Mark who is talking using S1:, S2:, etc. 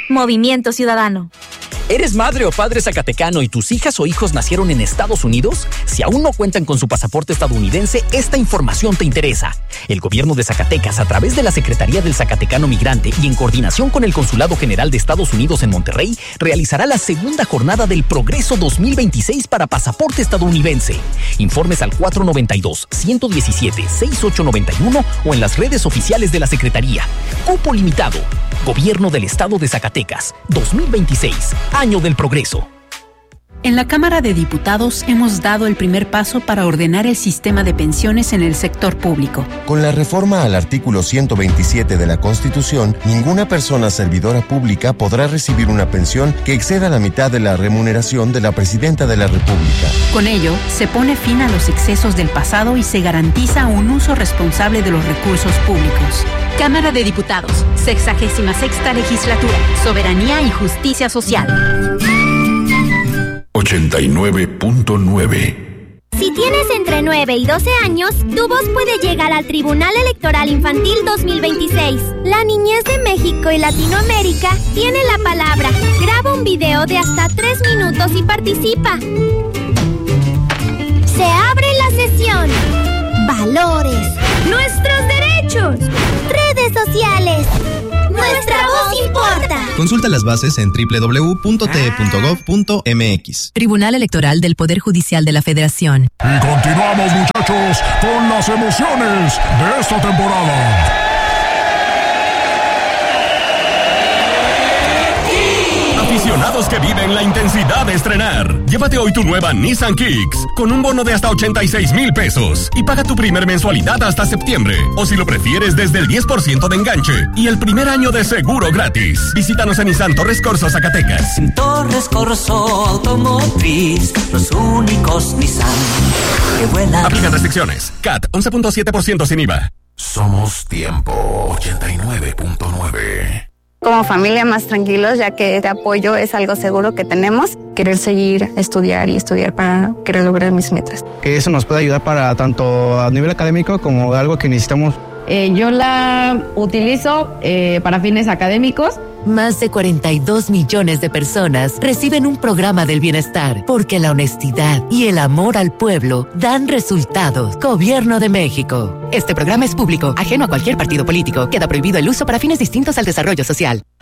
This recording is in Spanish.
S1: Movimiento Ciudadano.
S2: ¿Eres madre o padre zacatecano y tus hijas o hijos nacieron en Estados Unidos? Si aún no cuentan con su pasaporte estadounidense, esta información te interesa. El gobierno de Zacatecas, a través de la Secretaría del Zacatecano Migrante y en coordinación con el Consulado General de Estados Unidos en Monterrey, realizará la segunda jornada del Progreso 2026 para pasaporte estadounidense. Informes al 492-117-6891 o en las redes oficiales de la Secretaría. Cupo limitado. Gobierno del Estado de Zacatecas, 2026, Año del Progreso.
S3: En la Cámara de Diputados hemos dado el primer paso para ordenar el sistema de pensiones en el sector público.
S4: Con la reforma al artículo 127 de la Constitución, ninguna persona servidora pública podrá recibir una pensión que exceda la mitad de la remuneración de la Presidenta de la República.
S3: Con ello, se pone fin a los excesos del pasado y se garantiza un uso responsable de los recursos públicos. Cámara de Diputados, 66ª Legislatura, Soberanía y Justicia Social.
S5: 89.9.
S6: Si tienes entre 9 y 12 años, tu voz puede llegar al Tribunal Electoral Infantil 2026. La niñez de México y Latinoamérica tiene la palabra. Graba un video de hasta 3 minutos y participa. Se abre la sesión. Valores. Nuestros derechos. Redes sociales. Nuestra voz importa.
S7: Consulta las bases en www.te.gov.mx.
S8: Tribunal Electoral del Poder Judicial de la Federación.
S9: Y continuamos, muchachos, con las emociones de esta temporada.
S5: Aficionados que viven la intensidad de estrenar. Llévate hoy tu nueva Nissan Kicks con un bono de hasta 86,000 pesos y paga tu primer mensualidad hasta septiembre. O si lo prefieres, desde el 10% de enganche y el primer año de seguro gratis. Visítanos en Nissan Torres Corzo, Zacatecas.
S10: En Torres Corzo Automotriz, los únicos Nissan que vuelan.
S5: Aplican restricciones. CAT 11.7% sin IVA.
S11: Somos Tiempo 89.9.
S12: Como familia más tranquilos, ya que este apoyo es algo seguro que tenemos.
S13: Querer seguir, estudiar para querer lograr mis metas.
S14: Que eso nos puede ayudar para tanto a nivel académico como algo que necesitamos.
S15: Yo la utilizo para fines académicos.
S8: Más de 42 millones de personas reciben un programa del bienestar porque la honestidad y el amor al pueblo dan resultados. Gobierno de México. Este programa es público, ajeno a cualquier partido político. Queda prohibido el uso para fines distintos al desarrollo social.